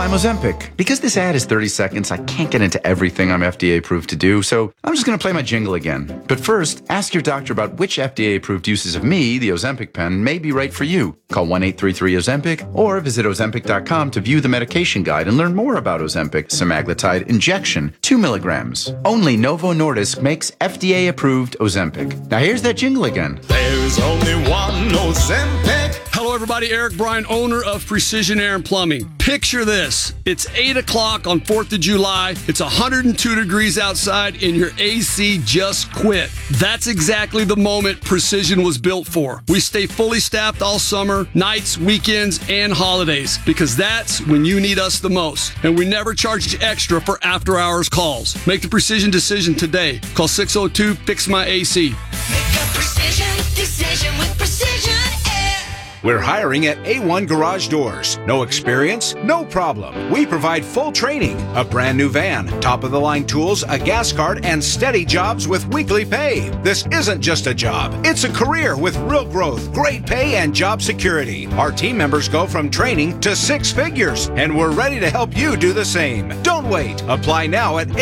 I'm Ozempic. Because this ad is 30 seconds, I can't get into everything I'm FDA approved to do, so I'm just going to play my jingle again. But first, ask your doctor about which FDA approved uses of me, the Ozempic pen, may be right for you. Call 1-833-OZEMPIC or visit Ozempic.com to view the medication guide and learn more about Ozempic semaglutide injection, 2 milligrams. Only Novo Nordisk makes FDA approved Ozempic. Now here's that jingle again. There's only one Ozempic. Hello, everybody. Eric Bryan, owner of Precision Air and Plumbing. Picture this. It's 8 o'clock on 4th of July. It's 102 degrees outside, and your AC just quit. That's exactly the moment Precision was built for. We stay fully staffed all summer, nights, weekends, and holidays, because that's when you need us the most. And we never charge you extra for after-hours calls. Make the Precision decision today. Call 602-FIX-MY-AC. Make a precision decision with Precision Air. We're hiring at A1 Garage Doors. No experience? No problem. We provide full training, a brand new van, top-of-the-line tools, a gas card, and steady jobs with weekly pay. This isn't just a job. It's a career with real growth, great pay, and job security. Our team members go from training to 6 figures, and we're ready to help you do the same. Don't wait. Apply now at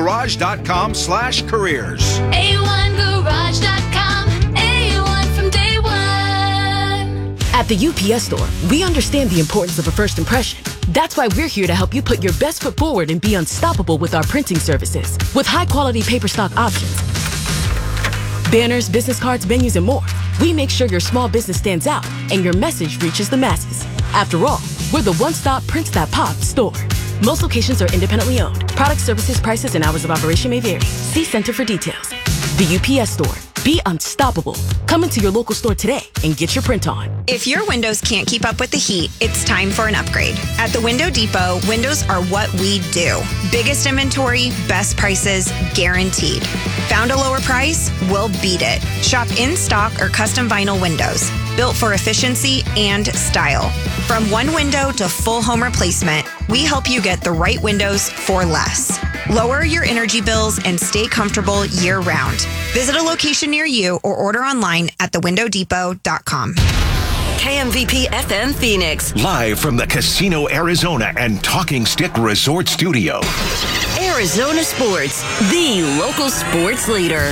a1garage.com/careers. A1Garage.com. A1 from day one. At the UPS Store, we understand the importance of a first impression. That's why we're here to help you put your best foot forward and be unstoppable with our printing services. With high-quality paper stock options, banners, business cards, menus, and more, we make sure your small business stands out and your message reaches the masses. After all, we're the one-stop prints that pop store. Most locations are independently owned. Product, services, prices, and hours of operation may vary. See Center for details. The UPS Store. Be unstoppable. Come into your local store today and get your print on. If your windows can't keep up with the heat, it's time for an upgrade. At the Window Depot, windows are what we do. Biggest inventory, best prices, guaranteed. Found a lower price? We'll beat it. Shop in stock or custom vinyl windows, built for efficiency and style. From one window to full home replacement, we help you get the right windows for less. Lower your energy bills and stay comfortable year-round. Visit a location near you or order online at thewindowdepot.com. KMVP FM Phoenix. Live from the Casino Arizona and Talking Stick Resort Studio. Arizona Sports, the local sports leader.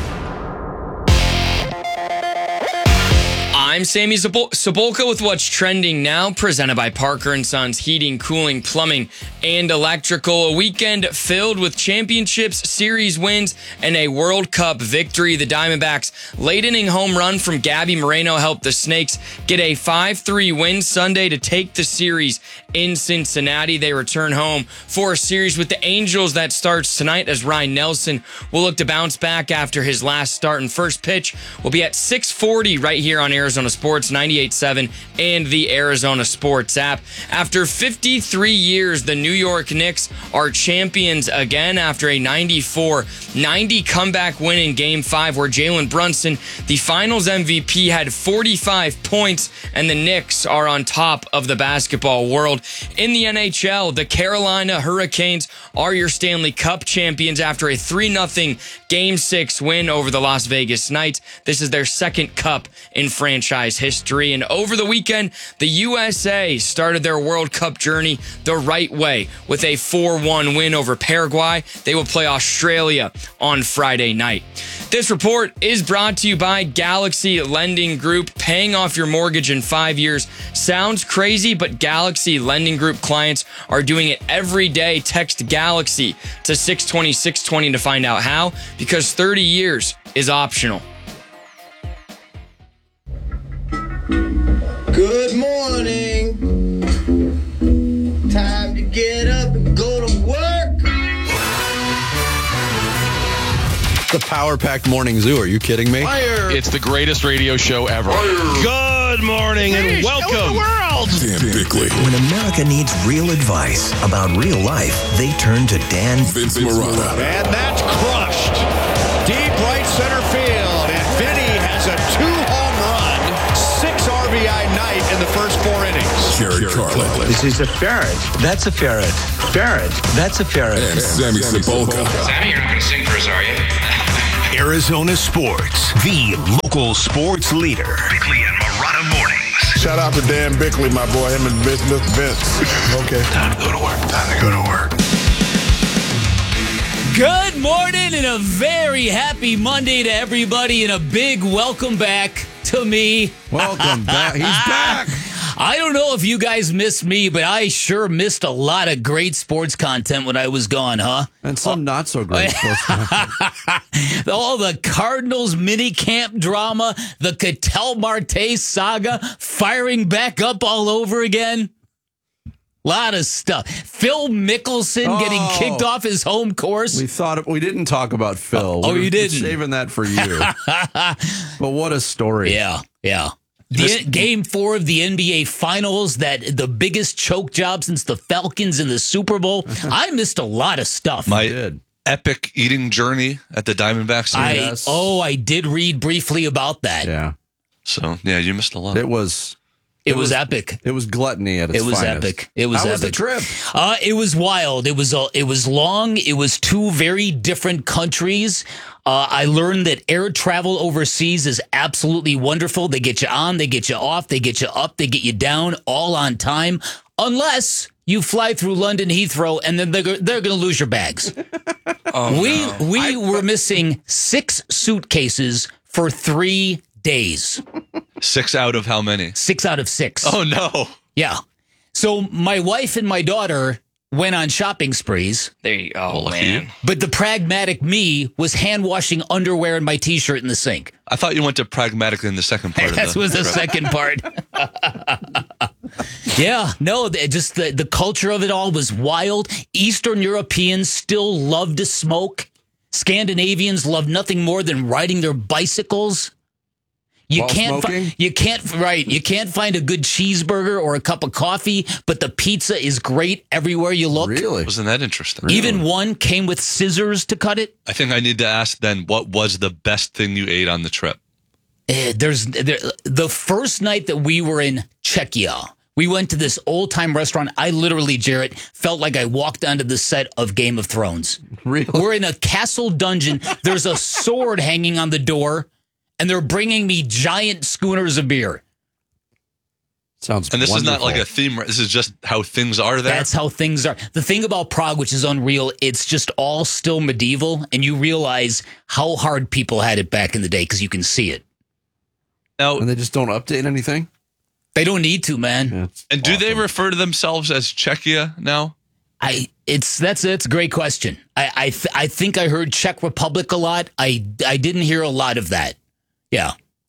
I'm Sammy Sabolka with what's trending now, presented by Parker & Sons Heating, Cooling, Plumbing, and Electrical. A weekend filled with championships, series wins, and a World Cup victory. The Diamondbacks' late-inning home run from Gabby Moreno helped the Snakes get a 5-3 win Sunday to take the series in Cincinnati. They return home for a series with the Angels that starts tonight as Ryan Nelson will look to bounce back after his last start. And first pitch will be at 6:40 right here on Arizona Sports 98.7 and the Arizona Sports app. After 53 years, the New York Knicks are champions again after a 94-90 comeback win in Game 5 where Jalen Brunson, the finals MVP, had 45 points, and the Knicks are on top of the basketball world. In the NHL, the Carolina Hurricanes are your Stanley Cup champions after a 3-0 Game 6 win over the Las Vegas Knights. This is their second cup in franchise history. And over the weekend, the USA started their World Cup journey the right way with a 4-1 win over Paraguay. They will play Australia on Friday night. This report is brought to you by Galaxy Lending Group. Paying off your mortgage in 5 years sounds crazy, but Galaxy Lending Group clients are doing it every day. Text Galaxy to 620-620 to find out how, because 30 years is optional. Good morning. Time to get up and go to work. The power-packed morning zoo. Are you kidding me? Fire. It's the greatest radio show ever. Fire. Good morning and welcome. The world. Dan Bickley. When America needs real advice about real life, they turn to Dan Vince Marotta. And that's crushed. Deep right center field. And Vinny has a 2-home run, 6 RBI night in the first 4 innings. Jared Carlin. This is a ferret. That's a ferret. Ferret. That's a ferret. And Sammy Sabolka. Sammy, you're not going to sing for us, are you? Arizona Sports, the local sports leader. Bickley and Marotta Mornings. Shout out to Dan Bickley, my boy, him and Mr. Vince. Okay. Time to go to work. Time to go to work. Good morning and a very happy Monday to everybody and a big welcome back to me. Welcome back. He's back. I don't know if you guys missed me, but I sure missed a lot of great sports content when I was gone, huh? And some not so great sports content. All the Cardinals mini camp drama, the Ketel Marte saga firing back up all over again. Lot of stuff. Phil Mickelson getting kicked off his home course. We didn't talk about Phil. You didn't? Saving that for you. But what a story. Yeah. Game 4 of the NBA Finals, the biggest choke job since the Falcons in the Super Bowl. I missed a lot of stuff. My epic eating journey at the Diamondbacks. I did read briefly about that. Yeah. So, you missed a lot. It was epic. It was gluttony at its finest. Epic. It was How epic. was the trip? It was wild. It was long. It was two very different countries. I learned that air travel overseas is absolutely wonderful. They get you on, they get you off, they get you up, they get you down, all on time, unless you fly through London Heathrow, and then they're going to lose your bags. We were missing 6 suitcases for 3 days. 6 out of how many? 6 out of 6. Oh, no. Yeah. So my wife and my daughter went on shopping sprees. There you go, man. But the pragmatic me was hand-washing underwear and my T-shirt in the sink. I thought you went to pragmatic in the second part. That was the second part. Yeah, no, just the culture of it all was wild. Eastern Europeans still love to smoke. Scandinavians love nothing more than riding their bicycles. You can't find a good cheeseburger or a cup of coffee, but the pizza is great everywhere you look. Really? Wasn't that interesting? Even one came with scissors to cut it. I think I need to ask then, what was the best thing you ate on the trip? The first night that we were in Czechia, we went to this old-time restaurant. I literally, Jarrett, felt like I walked onto the set of Game of Thrones. Really? We're in a castle dungeon. There's a sword hanging on the door. And they're bringing me giant schooners of beer. Sounds And this wonderful. is not like a theme. This is just how things are there. That's how things are. The thing about Prague, which is unreal, it's just all still medieval. And you realize how hard people had it back in the day because you can see it. Now, and they just don't update anything? They don't need to, man. Yeah, and do they refer to themselves as Czechia now? That's a great question. I think I heard Czech Republic a lot. I didn't hear a lot of that. Yeah.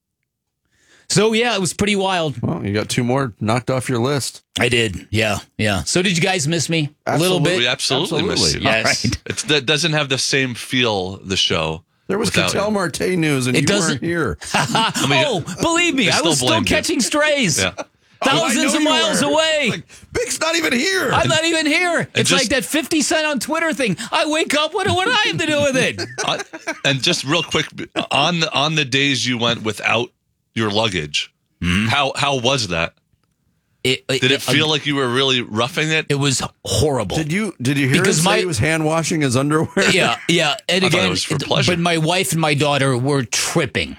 So, it was pretty wild. Well, you got 2 more knocked off your list. I did. Yeah. So did you guys miss me a little bit? We absolutely missed you. Yes. Right. That doesn't have the same feel, the show. There was Ketel Marte news, and you weren't here. Believe me, I was still catching strays. Yeah. Thousands of miles away. Like, Big's not even here. I'm not even here. It's like that 50 Cent on Twitter thing. I wake up, what do I have to do with it? And just real quick, on the days you went without your luggage, how was that? Did it feel like you were really roughing it? It was horrible. Did you hear him say he was hand washing his underwear? Yeah. And I again, thought it was for pleasure. But my wife and my daughter were tripping.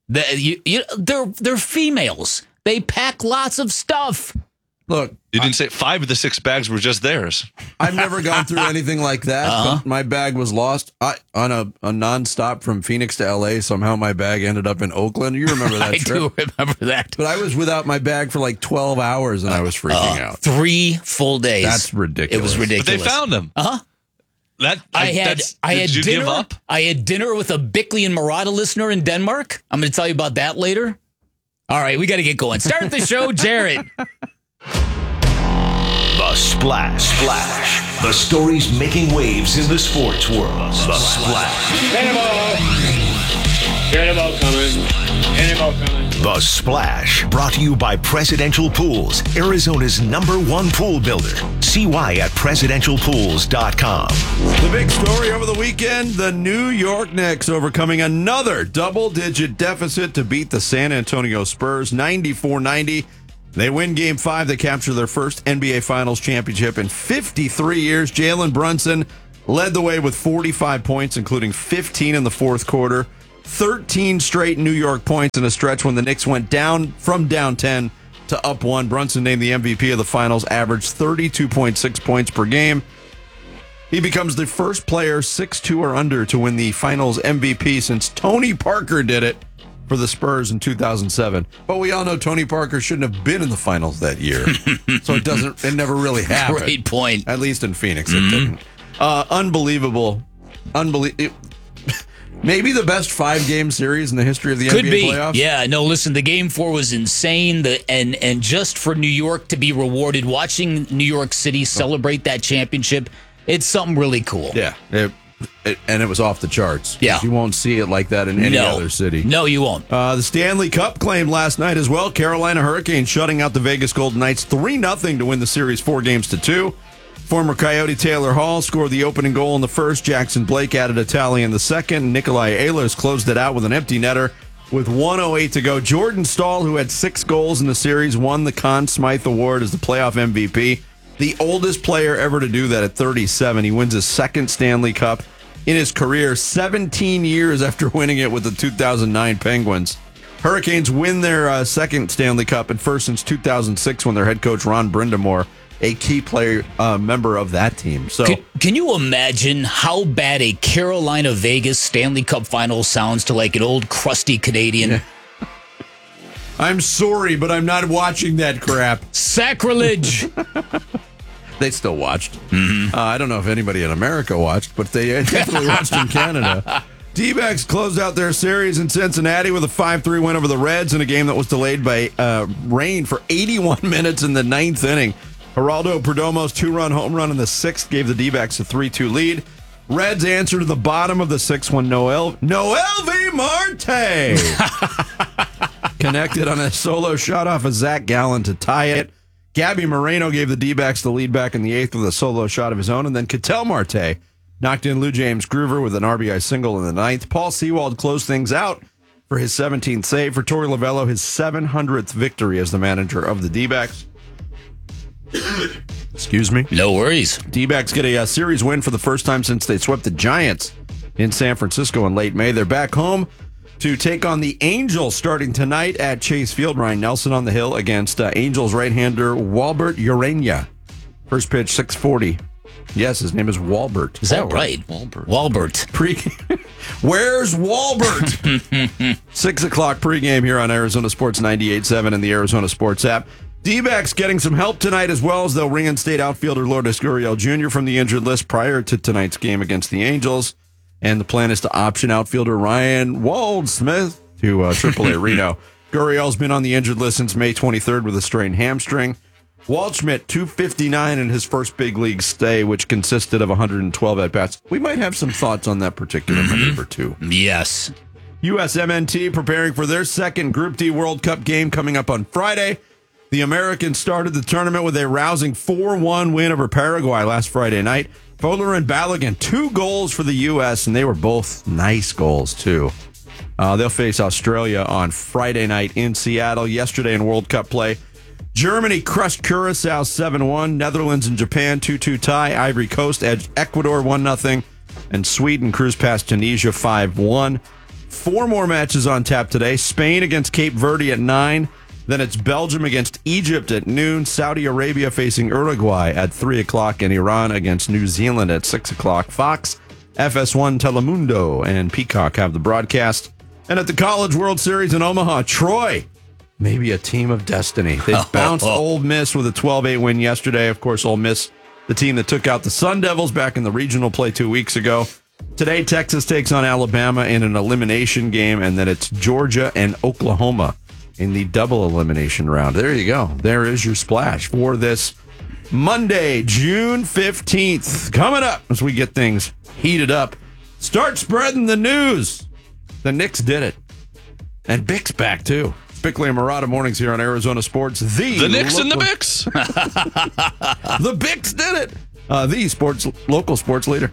They're females. They pack lots of stuff. Look, you didn't say 5 of the 6 bags were just theirs. I've never gone through anything like that. But my bag was lost on a nonstop from Phoenix to LA. Somehow my bag ended up in Oakland. You remember that trip? I do remember that. But I was without my bag for like 12 hours and I was freaking out. 3 full days. That's ridiculous. It was ridiculous. But they found them. Did you give up? I had dinner with a Bickley and Murata listener in Denmark. I'm going to tell you about that later. All right, we got to get going. Start the show, Jarrett. The Splash. The stories making waves in the sports world. The Splash. Cannonball coming. The Splash. Brought to you by Presidential Pools, Arizona's #1 pool builder. See why at presidentialpools.com. The big story over the weekend, the New York Knicks overcoming another double-digit deficit to beat the San Antonio Spurs 94-90. They win Game 5. They capture their first NBA Finals championship in 53 years. Jalen Brunson led the way with 45 points, including 15 in the fourth quarter. 13 straight New York points in a stretch when the Knicks went down 10 to up one. Brunson named the MVP of the finals, averaged 32.6 points per game. He becomes the first player 6'2" or under to win the finals MVP since Tony Parker did it for the Spurs in 2007. But we all know Tony Parker shouldn't have been in the finals that year. So it never really happened. Great point. At least in Phoenix, it didn't. Unbelievable. Maybe the best 5-game series in the history of the Could NBA be. playoffs. Yeah, no, listen, the Game 4 was insane. And just for New York to be rewarded, watching New York City celebrate that championship, it's something really cool. Yeah. And it was off the charts. Yeah. You won't see it like that in any other city. No, you won't. The Stanley Cup claimed last night as well. Carolina Hurricanes shutting out the Vegas Golden Knights 3-0 to win the series 4-2. Former Coyote Taylor Hall scored the opening goal in the first. Jackson Blake added a tally in the second. Nikolai Ehlers closed it out with an empty netter with 1:08 to go. Jordan Staal, who had 6 goals in the series, won the Conn Smythe Award as the playoff MVP. The oldest player ever to do that at 37. He wins his second Stanley Cup in his career, 17 years after winning it with the 2009 Penguins. Hurricanes win their second Stanley Cup and first since 2006 when their head coach Ron Brind'Amour, a key player, member of that team. So, can you imagine how bad a Carolina-Vegas Stanley Cup final sounds to like an old crusty Canadian? Yeah. I'm sorry, but I'm not watching that crap. Sacrilege! They still watched. I don't know if anybody in America watched, but they definitely watched in Canada. D-backs closed out their series in Cincinnati with a 5-3 win over the Reds in a game that was delayed by rain for 81 minutes in the 9th inning. Geraldo Perdomo's 2-run home run in the 6th gave the D-backs a 3-2 lead. Reds answered to the bottom of the 6th when Noel V. Marte connected on a solo shot off of Zach Gallen to tie it. Gabby Moreno gave the D-backs the lead back in the 8th with a solo shot of his own, and then Ketel Marte knocked in Lou James Groover with an RBI single in the 9th. Paul Sewald closed things out for his 17th save. For Torey Lovello, his 700th victory as the manager of the D-backs. Excuse me. No worries. D-backs get a series win for the first time since they swept the Giants in San Francisco in late May. They're back home to take on the Angels starting tonight at Chase Field. Ryan Nelson on the hill against Angels right-hander Walbert Urania. First pitch, 6:40. Yes, his name is Walbert. Is that right? Walbert. Where's Walbert? 6 o'clock pregame here on Arizona Sports 98.7 and the Arizona Sports app. D-backs getting some help tonight as well as they'll reinstate outfielder Lourdes Gurriel Jr. from the injured list prior to tonight's game against the Angels. And the plan is to option outfielder Ryan Waldsmith to AAA Reno. Gurriel's been on the injured list since May 23rd with a strained hamstring. Waldschmidt, 259 in his first big league stay, which consisted of 112 at-bats. We might have some thoughts on that particular maneuver, too. Yes. USMNT preparing for their second Group D World Cup game coming up on Friday. The Americans started the tournament with a rousing 4-1 win over Paraguay last Friday night. Fowler and Balogun, 2 goals for the U.S., and they were both nice goals, too. They'll face Australia on Friday night in Seattle. Yesterday in World Cup play, Germany crushed Curacao 7-1. Netherlands and Japan 2-2 tie. Ivory Coast edged Ecuador 1-0. And Sweden cruised past Tunisia 5-1. 4 more matches on tap today. Spain against Cape Verde at 9. Then it's Belgium against Egypt at noon. Saudi Arabia facing Uruguay at 3 o'clock. And Iran against New Zealand at 6 o'clock. Fox, FS1, Telemundo, and Peacock have the broadcast. And at the College World Series in Omaha, Troy, maybe a team of destiny. They bounced Ole Miss with a 12-8 win yesterday. Of course, Ole Miss, the team that took out the Sun Devils back in the regional play 2 weeks ago. Today, Texas takes on Alabama in an elimination game, and then it's Georgia and Oklahoma in the double elimination round. There you go. There is your splash for this Monday, June 15th. Coming up as we get things heated up. Start spreading the news. The Knicks did it. And Bick's back, too. Bickley and Murata mornings here on Arizona Sports. The Knicks and the Bicks. The Bicks did it. The local sports leader.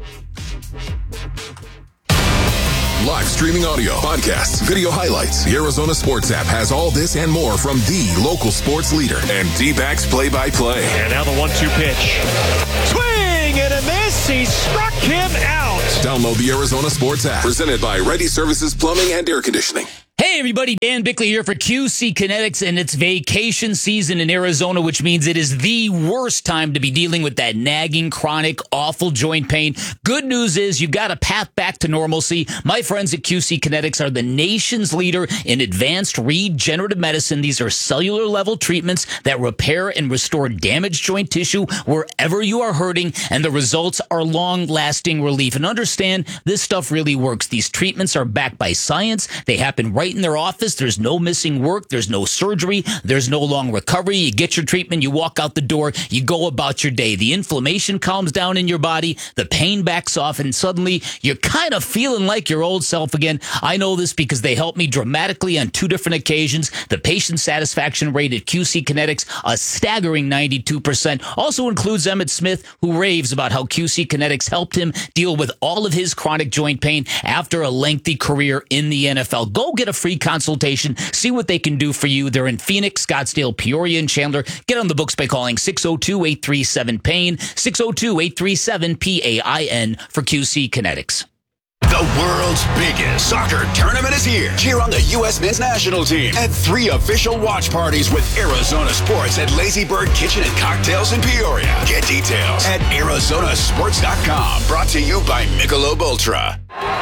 Live streaming audio, podcasts, video highlights. The Arizona Sports app has all this and more from the local sports leader and D-backs play-by-play. And now the 1-2 pitch. Swing and a miss. He struck him out. Download the Arizona Sports app. Presented by Ready Services Plumbing and Air Conditioning. Hey, everybody, Dan Bickley here for QC Kinetics, and it's vacation season in Arizona, which means it is the worst time to be dealing with that nagging, chronic, awful joint pain. Good news is you got a path back to normalcy. My friends at QC Kinetics are the nation's leader in advanced regenerative medicine. These are cellular level treatments that repair and restore damaged joint tissue wherever you are hurting, and the results are long-lasting relief. And understand, this stuff really works. These treatments are backed by science. They happen right in their office. There's no missing work. There's no surgery. There's no long recovery. You get your treatment. You walk out the door. You go about your day. The inflammation calms down in your body. The pain backs off, and suddenly you're kind of feeling like your old self again. I know this because they helped me dramatically on 2 different occasions. The patient satisfaction rate at QC Kinetics, a staggering 92%. Also includes Emmett Smith, who raves about how QC Kinetics helped him deal with all of his chronic joint pain after a lengthy career in the NFL. Go get a free consultation. See what they can do for you. They're in Phoenix, Scottsdale, Peoria, and Chandler. Get on the books by calling 602-837-PAIN, 602-837-PAIN for QC Kinetics. The world's biggest soccer tournament is here. Cheer on the U.S. men's national team at 3 official watch parties with Arizona Sports at Lazy Bird Kitchen and Cocktails in Peoria. Get details at arizonasports.com. Brought to you by Michelob Ultra.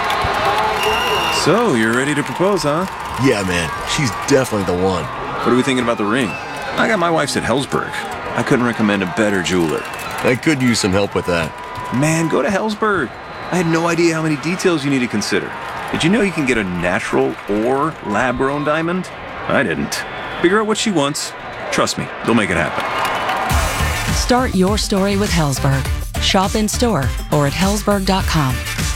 So, you're ready to propose, huh? Yeah, man. She's definitely the one. What are we thinking about the ring? I got my wife's at Helzberg. I couldn't recommend a better jeweler. I could use some help with that. Man, go to Helzberg. I had no idea how many details you need to consider. Did you know you can get a natural or lab-grown diamond? I didn't. Figure out what she wants. Trust me, they'll make it happen. Start your story with Helzberg. Shop in store or at Helzberg.com.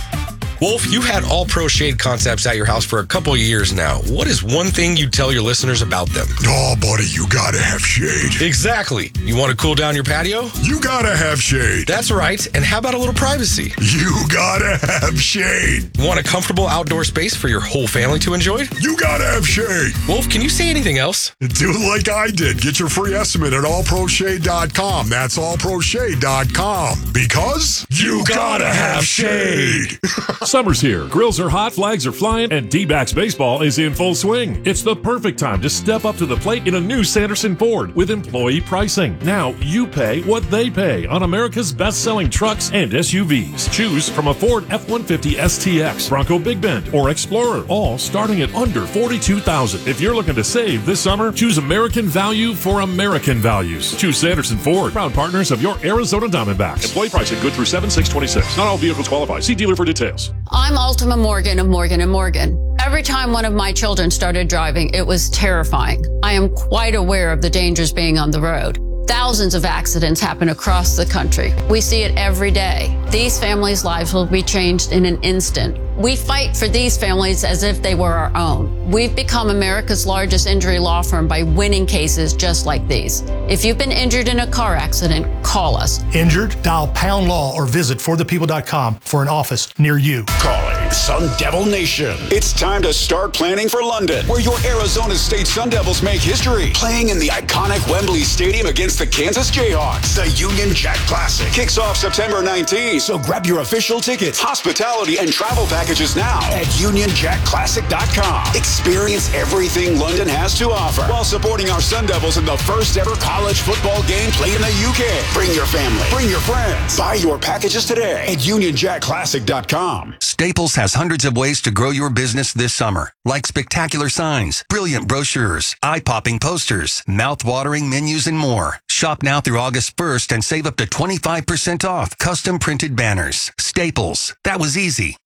Wolf, you've had All Pro Shade Concepts at your house for a couple of years now. What is one thing you tell your listeners about them? Oh, buddy, you gotta have shade. Exactly. You want to cool down your patio? You gotta have shade. That's right. And how about a little privacy? You gotta have shade. Want a comfortable outdoor space for your whole family to enjoy? You gotta have shade. Wolf, can you say anything else? Do it like I did. Get your free estimate at allproshade.com. That's allproshade.com. Because you gotta have shade. Summer's here. Grills are hot, flags are flying, and D-backs baseball is in full swing. It's the perfect time to step up to the plate in a new Sanderson Ford with employee pricing. Now you pay what they pay on America's best-selling trucks and SUVs. Choose from a Ford F-150 STX, Bronco Big Bend, or Explorer, all starting at under $42,000. If you're looking to save this summer, choose American value for American values. Choose Sanderson Ford, proud partners of your Arizona Diamondbacks. Employee pricing good through 7/6/26. Not all vehicles qualify. See dealer for details. I'm Ultima Morgan of Morgan & Morgan. Every time one of my children started driving, it was terrifying. I am quite aware of the dangers being on the road. Thousands of accidents happen across the country. We see it every day. These families' lives will be changed in an instant. We fight for these families as if they were our own. We've become America's largest injury law firm by winning cases just like these. If you've been injured in a car accident, call us. Injured? Dial Pound Law or visit forthepeople.com for an office near you. Calling Sun Devil Nation. It's time to start planning for London, where your Arizona State Sun Devils make history. Playing in the iconic Wembley Stadium against the Kansas Jayhawks. The Union Jack Classic kicks off September 19th, so grab your official tickets, hospitality, and travel packages now at UnionJackClassic.com. Experience everything London has to offer while supporting our Sun Devils in the first ever college football game played in the UK. Bring your family, bring your friends. Buy your packages today at UnionJackClassic.com. Staples has hundreds of ways to grow your business this summer, like spectacular signs, brilliant brochures, eye-popping posters, mouth-watering menus, and more. Shop now through August 1st and save up to 25% off custom printed banners. Staples. That was easy.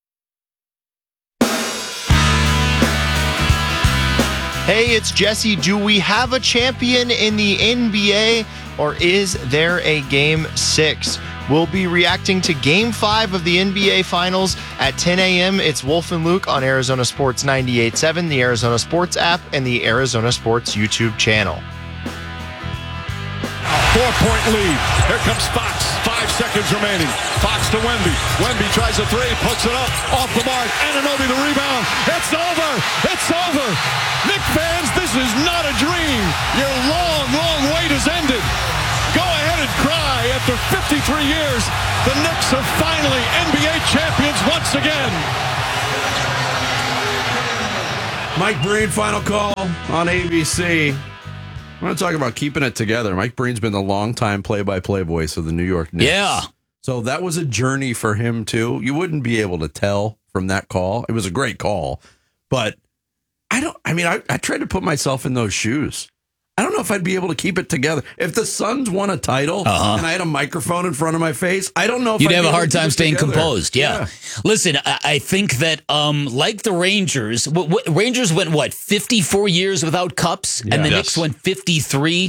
Hey, it's Jesse. Do we have a champion in the NBA, or is there a Game 6? We'll be reacting to Game 5 of the NBA Finals at 10 a.m. It's Wolf and Luke on Arizona Sports 98.7, the Arizona Sports app, and the Arizona Sports YouTube channel. 4-point lead. Here comes Fox. 5 seconds remaining. Fox to Wemby. Wemby tries a three, puts it up, off the mark. Anunoby the rebound. It's over. It's over. Knicks fans, this is not a dream. Your long, long wait has ended. Go ahead and cry. After 53 years, the Knicks are finally NBA champions once again. Mike Breen, final call on ABC. I want to talk about keeping it together. Mike Breen's been the longtime play-by-play voice of the New York Knicks. Yeah. So that was a journey for him, too. You wouldn't be able to tell from that call. It was a great call. But I tried to put myself in those shoes. I don't know if I'd be able to keep it together. If the Suns won a title and I had a microphone in front of my face, I don't know if you'd I'd have be a hard able to time keep it staying together. composed. Yeah. Listen, I think that like the Rangers, Rangers went 54 years without cups, and the Knicks went 53.